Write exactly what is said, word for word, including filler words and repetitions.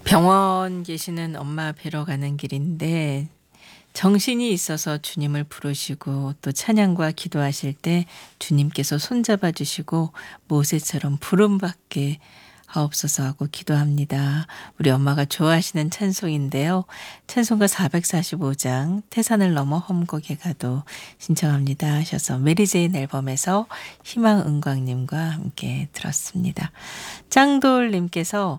병원 계시는 엄마 뵈러 가는 길인데 정신이 있어서 주님을 부르시고 또 찬양과 기도하실 때 주님께서 손잡아 주시고 모세처럼 부름받게 하옵소서 하고 기도합니다. 우리 엄마가 좋아하시는 찬송인데요. 찬송가 사백사십오 장 태산을 넘어 험곡에 가도 신청합니다 하셔서 메리제인 앨범에서 희망은광님과 함께 들었습니다. 짱돌님께서